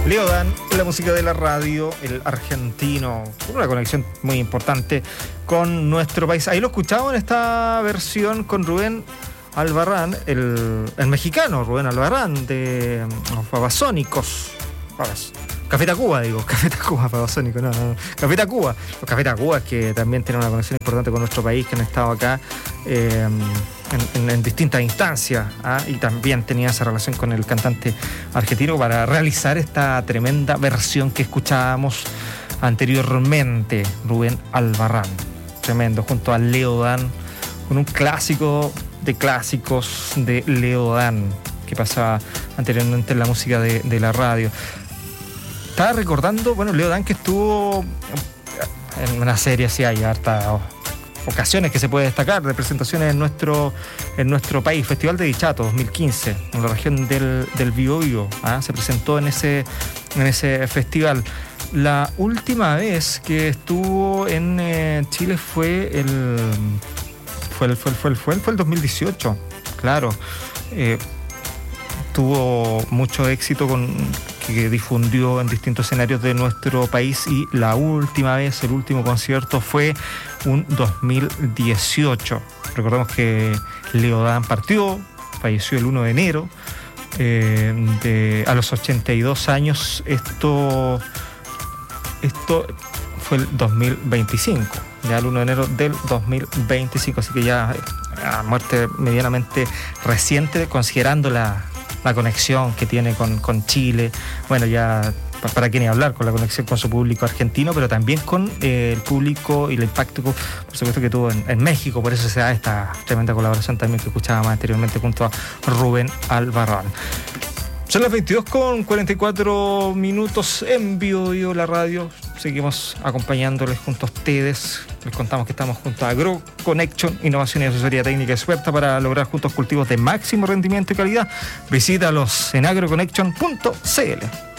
Leo Dan, la música de la radio, el argentino, con una conexión muy importante con nuestro país. Ahí lo escuchamos en esta versión con Rubén Albarrán, el mexicano Rubén Albarrán de Babasónicos. Café Tacuba, Babasónico, no. Café Tacuba. Los Café Tacuba que también tienen una conexión importante con nuestro país, que han estado acá en distintas instancias, y también tenía esa relación con el cantante argentino para realizar esta tremenda versión que escuchábamos anteriormente, Rubén Albarrán. Tremendo, junto a Leo Dan, con un clásico de clásicos de Leo Dan, que pasaba anteriormente en la música de la radio. Estaba recordando, Leo Dan, que estuvo en una serie, así hay hartas ocasiones que se puede destacar de presentaciones en nuestro país. Festival de Dichato 2015, en la región del Biobío, se presentó en ese festival. La última vez que estuvo en Chile fue el 2018, claro. Tuvo mucho éxito que difundió en distintos escenarios de nuestro país, y la última vez, el último concierto fue un 2018. Recordemos que Leo Dan falleció el 1 de enero a los 82 años. Esto fue el 2025, ya el 1 de enero del 2025, así que ya muerte medianamente reciente, considerando la conexión que tiene con Chile. Bueno, ya para qué ni hablar, con la conexión con su público argentino, pero también con el público y el impacto, por supuesto, que tuvo en México. Por eso se da esta tremenda colaboración también que escuchábamos anteriormente junto a Rubén Albarrán. Son las 22:44 en Biobío, la radio. Seguimos acompañándoles junto a ustedes. Les contamos que estamos junto a AgroConnection, innovación y asesoría técnica experta para lograr juntos cultivos de máximo rendimiento y calidad. Visítalos en agroconnection.cl.